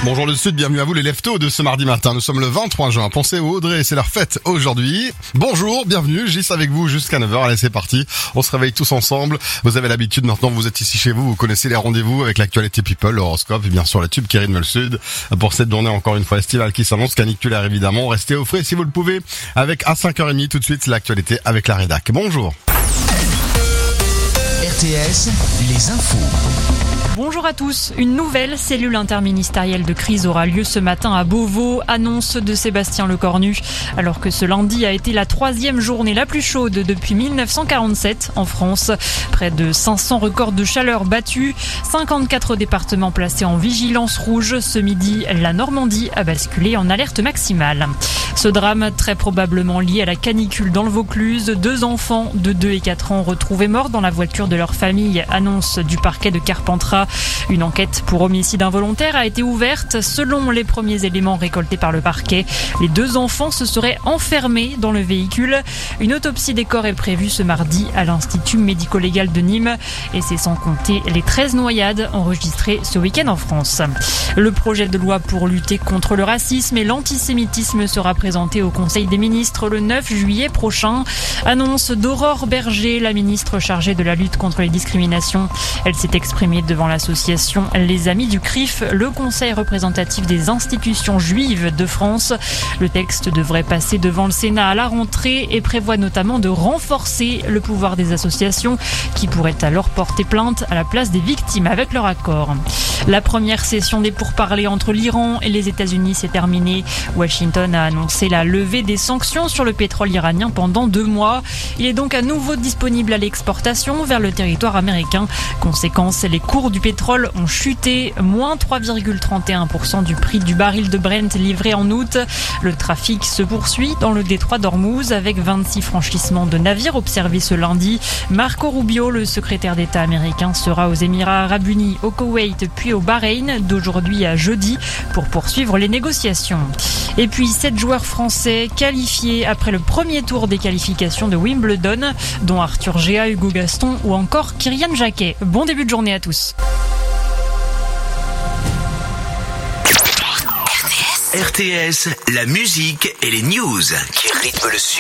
Bonjour le Sud, bienvenue à vous les leftos de ce mardi matin. Nous sommes le 23 juin, pensez aux Audrey, c'est leur fête aujourd'hui. Bonjour, bienvenue, Gis avec vous jusqu'à 9h, allez c'est parti, on se réveille tous ensemble. Vous avez l'habitude maintenant, vous êtes ici chez vous, vous connaissez les rendez-vous avec l'actualité people, l'horoscope et bien sûr la tube qui rythme le Sud. Pour cette journée encore une fois estivale qui s'annonce, caniculaire évidemment, restez au frais si vous le pouvez, avec à 5h30 tout de suite l'actualité avec la rédac. Bonjour. RTS, les infos. Bonjour à tous. Une nouvelle cellule interministérielle de crise aura lieu ce matin à Beauvau, annonce de Sébastien Lecornu. Alors que ce lundi a été la 3e journée la plus chaude depuis 1947 en France. Près de 500 records de chaleur battus, 54 départements placés en vigilance rouge. Ce midi, la Normandie a basculé en alerte maximale. Ce drame, très probablement lié à la canicule dans le Vaucluse, 2 enfants de 2 et 4 ans retrouvés morts dans la voiture de leur famille, annonce du parquet de Carpentras. Une enquête pour homicide involontaire a été ouverte. Selon les premiers éléments récoltés par le parquet, les 2 enfants se seraient enfermés dans le véhicule. Une autopsie des corps est prévue ce mardi à l'Institut médico-légal de Nîmes. Et c'est sans compter les 13 noyades enregistrées ce week-end en France. Le projet de loi pour lutter contre le racisme et l'antisémitisme sera présenté au Conseil des ministres le 9 juillet prochain. Annonce d'Aurore Berger, la ministre chargée de la lutte contre les discriminations. Elle s'est exprimée devant l'association Les Amis du CRIF, le conseil représentatif des institutions juives de France. Le texte devrait passer devant le Sénat à la rentrée et prévoit notamment de renforcer le pouvoir des associations qui pourraient alors porter plainte à la place des victimes avec leur accord. La première session des pourparlers entre l'Iran et les États-Unis s'est terminée. Washington a annoncé la levée des sanctions sur le pétrole iranien pendant 2 mois. Il est donc à nouveau disponible à l'exportation vers le territoire américain. Conséquence, les cours du pétrole ont chuté, moins 3,31% du prix du baril de Brent livré en août. Le trafic se poursuit dans le détroit d'Ormuz avec 26 franchissements de navires observés ce lundi. Marco Rubio, le secrétaire d'État américain, sera aux Émirats Arabes Unis, au Koweït puis au Bahreïn d'aujourd'hui à jeudi pour poursuivre les négociations. Et puis 7 joueurs français qualifiés après le premier tour des qualifications de Wimbledon, dont Arthur Géa, Hugo Gaston ou encore Kyrian Jacquet. Bon début de journée à tous. RTS, la musique et les news qui rythment le Sud.